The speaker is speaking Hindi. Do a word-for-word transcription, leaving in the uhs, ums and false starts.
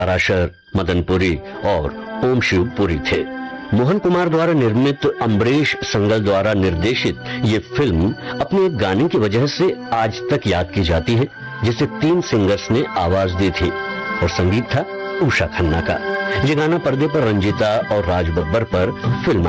पराशर, मदनपुरी और ओम शिव पुरी थे। मोहन कुमार द्वारा निर्मित, अम्बरीश संगल द्वारा निर्देशित ये फिल्म अपने एक गाने की वजह से आज तक याद की जाती है, जिसे तीन सिंगर्स ने आवाज दी थी और संगीत था उषा खन्ना का। ये गाना पर्दे पर रंजीता और राज बब्बर पर फिल्म